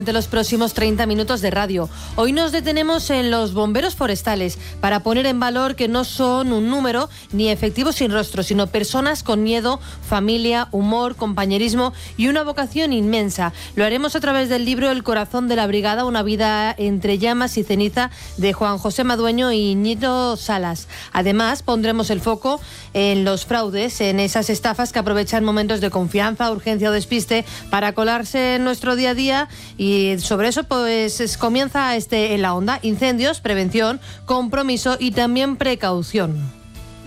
De los próximos 30 minutos de radio. Hoy nos detenemos en los bomberos forestales para poner en valor que no son un número ni efectivos sin rostro, sino personas con miedo, familia, humor, compañerismo y una vocación inmensa. Lo haremos a través del libro El corazón de la brigada, una vida entre llamas y ceniza, de Juan José Madueño y Ñito Salas. Además, pondremos el foco en los fraudes, en esas estafas que aprovechan momentos de confianza, urgencia o despiste para colarse en nuestro día a día. Y sobre eso pues comienza En la Onda: incendios, prevención, compromiso y también precaución.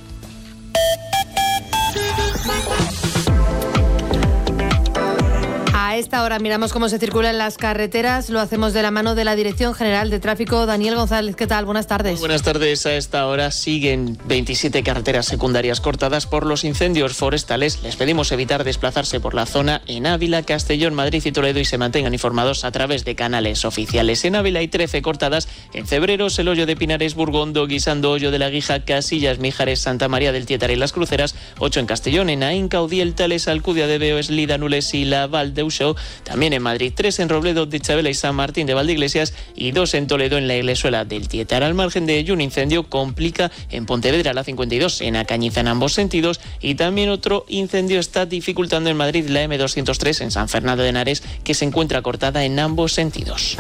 A esta hora miramos cómo se circula en las carreteras. Lo hacemos de la mano de la Dirección General de Tráfico. Daniel González, ¿qué tal? Buenas tardes. Buenas tardes. A esta hora siguen 27 carreteras secundarias cortadas por los incendios forestales. Les pedimos evitar desplazarse por la zona en Ávila, Castellón, Madrid y Toledo y se mantengan informados a través de canales oficiales. En Ávila hay 13 cortadas. En Cebreros, El Hoyo de Pinares, Burgondo, Guisando, Hoyo de la Guija, Casillas, Mijares, Santa María del Tietar y Las Cruceras. 8 en Castellón, en Aín, Caudiel, Tales, Alcudia de Veo, Eslida, Nules y La Val de Uxó. También en Madrid, 3 en Robledo de Chabela y San Martín de Valdeiglesias y 2 en Toledo en la Iglesuela del Tietar. Al margen de ello, un incendio complica en Pontevedra la 52 en Acañiza en ambos sentidos y también otro incendio está dificultando en Madrid la M203 en San Fernando de Henares, que se encuentra cortada en ambos sentidos.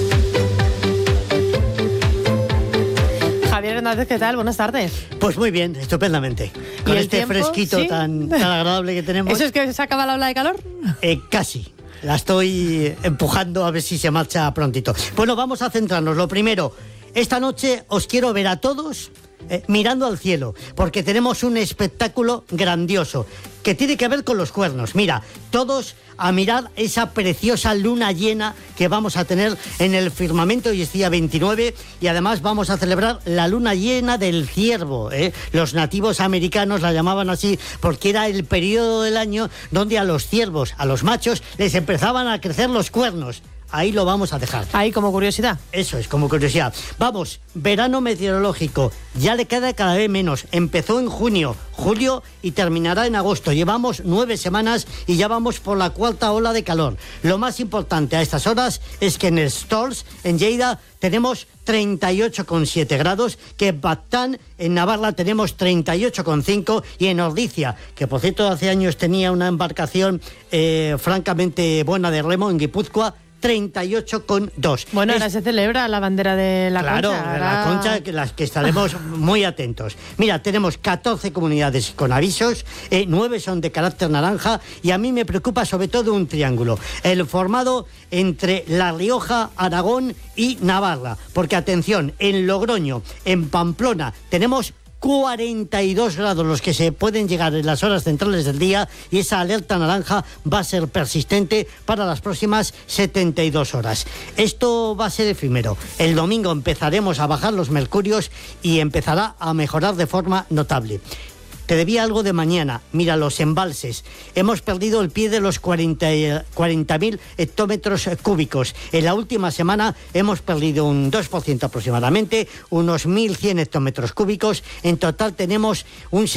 Javier Hernández, ¿qué tal? Buenas tardes. Pues muy bien, estupendamente. Con este tiempo, fresquito, ¿sí? tan agradable que tenemos. ¿Eso es que se acaba la ola de calor? Casi. La estoy empujando a ver si se marcha prontito. Bueno, vamos a centrarnos. Lo primero, esta noche os quiero ver a todos mirando al cielo, porque tenemos un espectáculo grandioso que tiene que ver con los cuernos. Mira, todos a mirar esa preciosa luna llena que vamos a tener en el firmamento. Hoy es día 29 y además vamos a celebrar la luna llena del ciervo. Los nativos americanos la llamaban así porque era el periodo del año donde a los ciervos, a los machos, les empezaban a crecer los cuernos. Ahí lo vamos a dejar. Ahí como curiosidad. Eso es, como curiosidad. Vamos, verano meteorológico. Ya le queda cada vez menos. Empezó en junio, julio y terminará en agosto. Llevamos 9 semanas y ya vamos por la 4ª ola de calor. Lo más importante a estas horas es que en el Stors, en Lleida, tenemos 38,7 grados, que en Batán, en Navarra, tenemos 38,5 y en Ordizia, que por cierto hace años tenía una embarcación francamente buena de remo, en Guipúzcoa, 38,2. Bueno, ahora se celebra la bandera de la Concha. Claro, la Concha, las que estaremos muy atentos. Mira, tenemos 14 comunidades con avisos, 9 son de carácter naranja y a mí me preocupa sobre todo un triángulo, el formado entre La Rioja, Aragón y Navarra. Porque atención, en Logroño, en Pamplona, tenemos 42 grados los que se pueden llegar en las horas centrales del día y esa alerta naranja va a ser persistente para las próximas 72 horas. Esto va a ser efímero. El domingo empezaremos a bajar los mercurios y empezará a mejorar de forma notable. Te debía algo de mañana. Mira, los embalses. Hemos perdido el pie de los 40.000 hectómetros cúbicos. En la última semana hemos perdido un 2% aproximadamente, unos 1.100 hectómetros cúbicos. En total tenemos un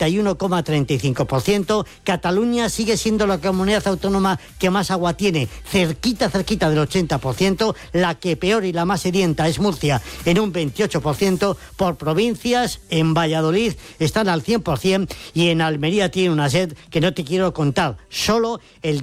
71,35%. Cataluña sigue siendo la comunidad autónoma que más agua tiene, cerquita del 80%. La que peor y la más sedienta es Murcia, en un 28%. Por provincias, en Valladolid están al 100%. Y en Almería tiene una sed que no te quiero contar, solo el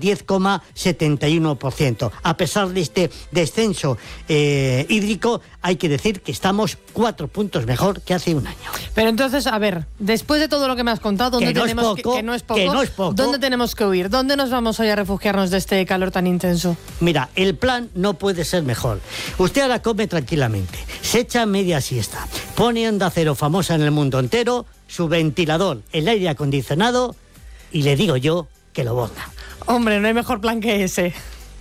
10,71%. A pesar de este descenso hídrico, hay que decir que estamos 4 puntos mejor que hace un año. Pero entonces, a ver, después de todo lo que me has contado, ¿dónde tenemos que no es poco, ¿dónde tenemos que huir? ¿Dónde nos vamos hoy a refugiarnos de este calor tan intenso? Mira, el plan no puede ser mejor. Usted ahora come tranquilamente, se echa media siesta, pone Onda Cero famosa en el mundo entero, su ventilador, el aire acondicionado y le digo yo que lo bota. Hombre, no hay mejor plan que ese.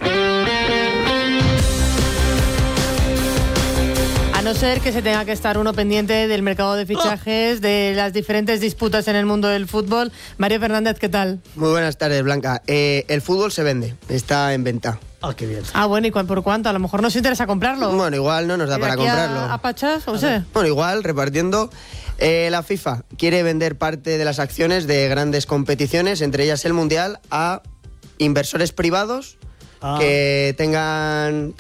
A no ser que se tenga que estar uno pendiente del mercado de fichajes, de las diferentes disputas en el mundo del fútbol. Mario Fernández, ¿qué tal? Muy buenas tardes, Blanca. El fútbol se vende, está en venta. Ah, qué bien. Ah, bueno, ¿y por cuánto? A lo mejor nos interesa comprarlo. Bueno, igual no nos da para comprarlo. ¿A Pachas? O sea. Bueno, igual, repartiendo. La FIFA quiere vender parte de las acciones de grandes competiciones, entre ellas el Mundial, a inversores privados que tengan